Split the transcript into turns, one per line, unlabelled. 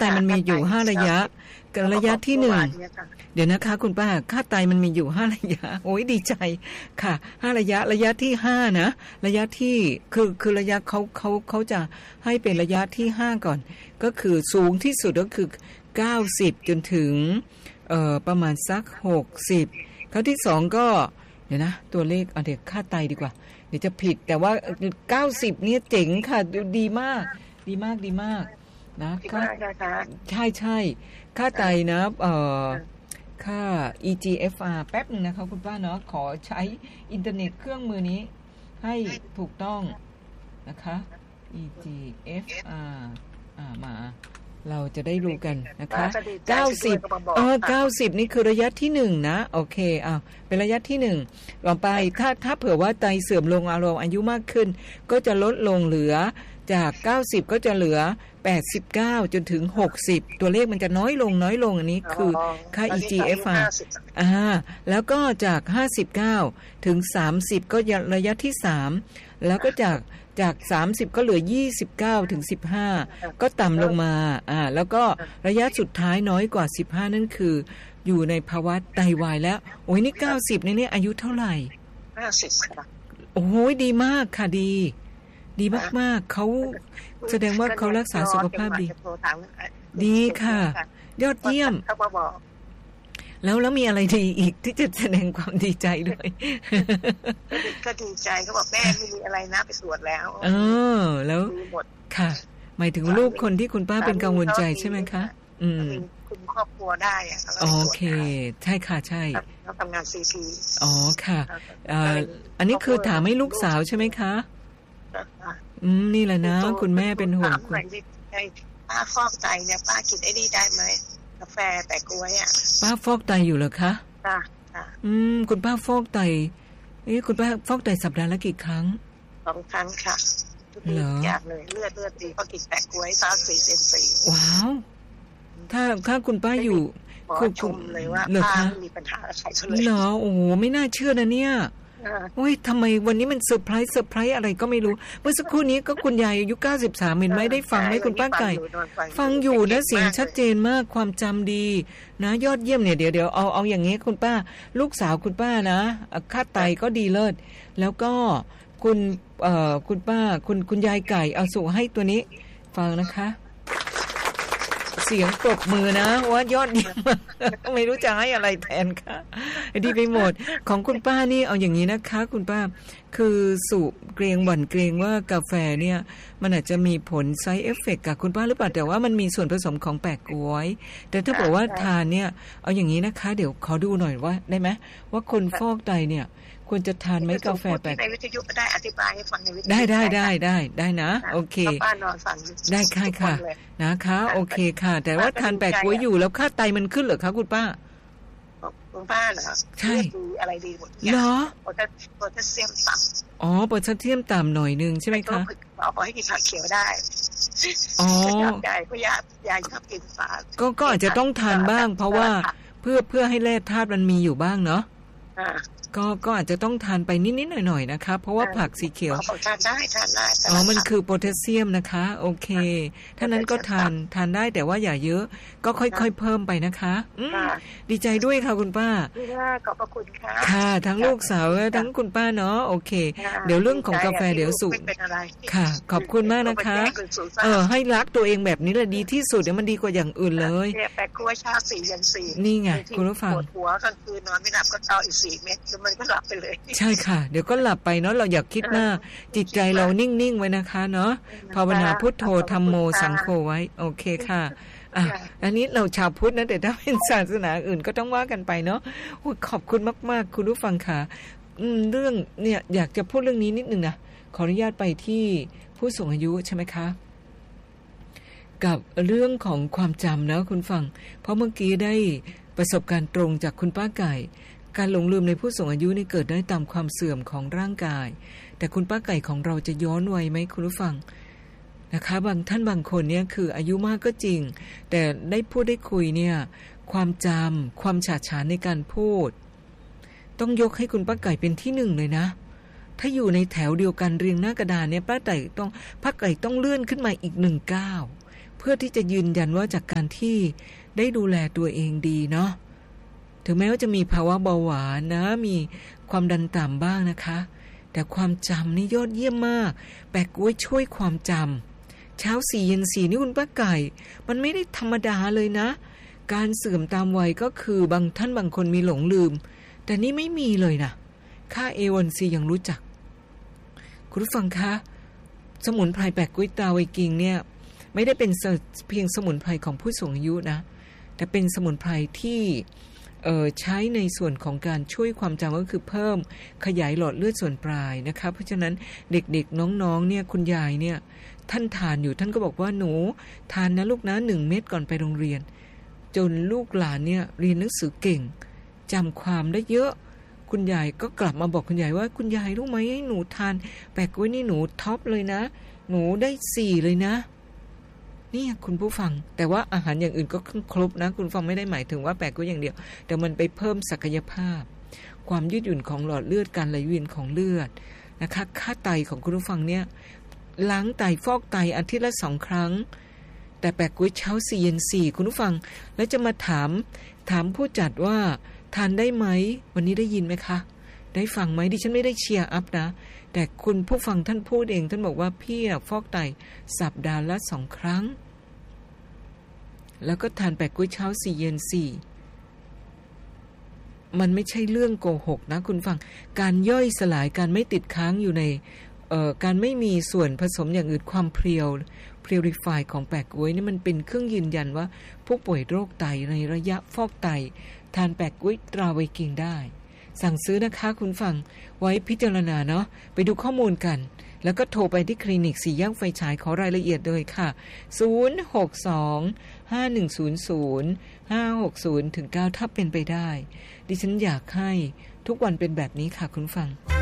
มันมีอยู่5ระยะกับระยะที่1เดี๋ยวนะคะคุณป้าค่าไตมันมีอยู่5ระยะโอ้ยดีใจค่ะ5ระยะที่5นะระยะที่คือระยะเขาจะให้เป็นระยะที่5ก่อนก็คือสูงที่สุดก็คือ90จนถึงประมาณสัก60ครั้งที่2ก็เดี๋ยวนะตัวเลขเดี๋ยวค่าไตดีกว่าเดี๋ยวจะผิดแต่ว่า90เนี่ยเจ๋งค่ะดีมากนะใช่ค่าไตนะค่า EGFR แป๊บนึงนะคะคุณป้าเนาะขอใช้อินเทอร์เน็ตเครื่องมือนี้ให้ถูกต้องนะคะ EGFR มาเราจะได้รู้กันนะคะ90นี่คือระยะที่1นะโอเคเป็นระยะที่1ต่อไปถ้าเผื่อว่าไตเสื่อมลงอายุมากขึ้นก็จะลดลงเหลือจาก90ก็จะเหลือ89จนถึง60ตัวเลขมันจะน้อยลงอันนี้คือค่า EGFR แล้วก็จาก59ถึง30ก็ระยะที่3แล้วก็จาก30ก็เหลือ29ถึง15ก็ต่ำลงมาแล้วก็ระยะสุดท้ายน้อยกว่า15นั่นคืออยู่ในภาวะไตวายแล้วโอ้ยนี่90นี่อายุเท่าไหร่
50ค่ะ
โอ้ยดีมากค่ะดีมากๆเขาแสดงว่าเขารักษาสุขภาพดีค่ะยอดเยี่ยมแล้วมีอะไรดีอีกที่จะแสดงความดีใจด้วย
ก็ดีใจเขาบอกแม่ไม่มีอะไรนะไปตรวจแล้ว
แล้วค่ะหมายถึงลูกคนที่คุณป้าเป็นกังวลใจใช่ไหมคะ
คุมครอบครัวได้
โอเคใช่ค่ะใช่
เขาทำงานซีซี
ค่ะอันนี้คือถามให้ลูกสาวใช่ไหมคะนี่แหละนะคุณแม่เป็นห่วงคุณ
ป้าฟอกไตเนี่ยป้ากินไอ้นี่ได้ไหมกาแฟแต่กล้วย
ป้าฟอกไตอยู่เหรอคะ
ค่ะ
คุณป้าฟอกไตคุณป้าฟอกไตสัปดาห์ละกี่ครั้ง
2 ครั้งค่ะเหรออยากเลยเลือดดีก็กินแต่กล้วย34 เซน
ว้าวถ้าคุณป้าอยู่
คุณชมเลยว่าป้ามีปัญหาอะไรเลย
เหรอโอ้โหไม่น่าเชื่อนะเนี่ยโอ้ยทำไมวันนี้มันเซอร์ไพรส์อะไรก็ไม่รู้เมื่อสักครู่นี้ก็คุณยายอายุ93เห็นไหมได้ฟังไหมคุณป้าไก่ฟังอยู่นะเสียงชัดเจนมากความจำดีนะยอดเยี่ยมเนี่ยเดี๋ยวเอาอย่างงี้คุณป้าลูกสาวคุณป้านะค่าไตก็ดีเลิศแล้วก็คุณป้าคุณยายไก่เอาสู่ให้ตัวนี้ฟังนะคะเสียงปรบมือนะว่ายอดเยี่ยมไม่รู้จะให้อะไรแทนค่ะดีไปหมดของคุณป้านี่เอาอย่างนี้นะคะคุณป้าคือสูบเกรงว่ากาแฟเนี่ยมันอาจจะมีผลไซด์เอฟเฟกต์กับคุณป้าหรือเปล่าแต่ว่ามันมีส่วนผสมของแปะก๊วยแต่ถ้าบอกว่าทานเนี่ยเอาอย่างนี้นะคะเดี๋ยวขอดูหน่อยว่าได้ไหมว่าคนฟอกไตเนี่ยควรจะทานไหมกาแฟแปะ
ในวิทยุก็ได้อธิบายให้ฟังในวิทยุ
ได้นะโอเค
ป้านอนฟัง
ได้ค่ะนะคะโอเคค่ะแต่ว่าทานแปะก๊วยอยู่แล้วค่าไตมันขึ้นเหรอคะคุณป้า
คุณป้าเหรอ
ใช่
อะไรดีหมด
เหรอ
โพแทสเซียมต่
ำโพแทสเซียมต่ำหน่อยนึงใช่ไหมคะ
เอาให้กินผักเขียวได้ใช่ก็ยาชอบกินฝา
ก็อาจจะต้องทานบ้างเพราะว่าเพื่อให้แร่ธาตุมันมีอยู่บ้างเนาะก็อาจจะต้องทานไปนิดๆหน่อยๆนะคะเพราะว่าผักสีเขียว
ทานได้
มันคือโพแทสเซียมนะคะโอเคถ้านั้นก็ทานได้แต่ว่าอย่าเยอะก็ค่อยๆเพิ่มไปนะคะดีใจด้วยค่ะคุณป้า
ขอบพระคุณ
ค่ะทั้งลูกสาวและทั้งคุณป้าเนาะโอเคเดี๋ยวเรื่องของกาแฟเดี๋ยวสูบค่ะขอบคุณมากนะคะให้รักตัวเองแบบนี้แหละดีที่สุดเดี๋ยวมันดีกว่าอย่างอื่นเลย
แปะกล้วยเช้า4 ยัน 4
นี่ไงคุณผู้ฟัง
ปวดหัวกลางคืนนอนไม่หลับก็เอาอีก4 เม็ดมันก็หลับไปเลย
ใช่ค่ะเดี๋ยวก็หลับไปเนาะเราอยากคิดหน้าจิตใจเรานิ่งๆไว้นะคะเนาะภาวนาพุทโธธัมโมสังโฆไว้โอเคค่ะอันนี้เราชาวพุทธนะแต่ถ้าเป็นศาสนาอื่นก็ต้องว่ากันไปเนาะขอบคุณมากๆคุณผู้ฟังค่ะเรื่องเนี่ยอยากจะพูดเรื่องนี้นิดนึงนะขออนุญาตไปที่ผู้สูงอายุใช่ไหมคะกับเรื่องของความจำนะคุณฟังเพราะเมื่อกี้ได้ประสบการณ์ตรงจากคุณป้าไก่การหลงลืมในผู้สูงอายุนี่เกิดได้ตามความเสื่อมของร่างกายแต่คุณป้าไก่ของเราจะย้อนวัยไหมคุณผู้ฟังนะคะบางท่านบางคนเนี่ยคืออายุมากก็จริงแต่ได้พูดได้คุยเนี่ยความจำความฉาดฉานในการพูดต้องยกให้คุณป้าไก่เป็นที่หนึ่งเลยนะถ้าอยู่ในแถวเดียวกันเรียงหน้ากระดานเนี่ยป้าไก่ต้องเลื่อนขึ้นมาอีก1 ก้าวเพื่อที่จะยืนยันว่าจากการที่ได้ดูแลตัวเองดีเนาะถึงแม้ว่าจะมีภาวะเบาหวานนะมีความดันต่ำบ้างนะคะแต่ความจำนี่ยอดเยี่ยมมากแปะก๊วยช่วยความจำเช้า4 เย็น 4นี่คุณป้าไก่มันไม่ได้ธรรมดาเลยนะการเสื่อมตามวัยก็คือบางท่านบางคนมีหลงลืมแต่นี่ไม่มีเลยนะค่า A1C ยังรู้จักคุณผู้ฟังคะสมุนไพรแปะก๊วยตาไวกิ้งเนี่ยไม่ได้เป็นเพียงสมุนไพรของผู้สูงอายุนะแต่เป็นสมุนไพรที่ใช้ในส่วนของการช่วยความจำก็คือเพิ่มขยายหลอดเลือดส่วนปลายนะคะเพราะฉะนั้นเด็กๆน้องๆเนี่ยคุณยายเนี่ยท่านทานอยู่ท่านก็บอกว่าหนูทานนะลูกนะ1 เม็ดก่อนไปโรงเรียนจนลูกหลานเนี่ยเรียนหนังสือเก่งจำความได้เยอะคุณยายก็กลับมาบอกคุณยายว่าคุณยายรู้ไหมให้หนูทานแปะก๊วยนี่หนูท็อปเลยนะหนูได้4เลยนะนี่คุณผู้ฟังแต่ว่าอาหารอย่างอื่นก็ครบนะคุณฟังไม่ได้หมายถึงว่าแปะก๊วยอย่างเดียวแต่มันไปเพิ่มศักยภาพความยืดหยุ่นของหลอดเลือดการไหลเวียนของเลือดนะคะค่าไตของคุณผู้ฟังเนี่ยล้างไตฟอกไตอาทิตย์ละ2 ครั้งแต่แปะก๊วยเช้า4 เย็น 4คุณผู้ฟังแล้วจะมาถามผู้จัดว่าทานได้ไหมวันนี้ได้ยินไหมคะได้ฟังไหมดิฉันไม่ได้เชียร์อัพนะแต่คุณผู้ฟังท่านพูดเองท่านบอกว่าพี่ฟอกไตสัปดาห์ละ2 ครั้งแล้วก็ทานแปะก๊วยเช้า4 เย็น 4มันไม่ใช่เรื่องโกหกนะคุณฟังการย่อยสลายการไม่ติดค้างอยู่ในการไม่มีส่วนผสมอย่างอื่นความเพรียวรีไฟน์ของแปะก๊วยนี่มันเป็นเครื่องยืนยันว่าผู้ป่วยโรคไตในระยะฟอกไตทานแปะก๊วยตราไวกิ้งได้สั่งซื้อนะคะคุณฟังไว้พิจารณาเนาะไปดูข้อมูลกันแล้วก็โทรไปที่คลินิก4 แยกไฟฉายขอรายละเอียดเลยค่ะ062-5100-560-9ถ้าเป็นไปได้ดิฉันอยากให้ทุกวันเป็นแบบนี้ค่ะคุณฟัง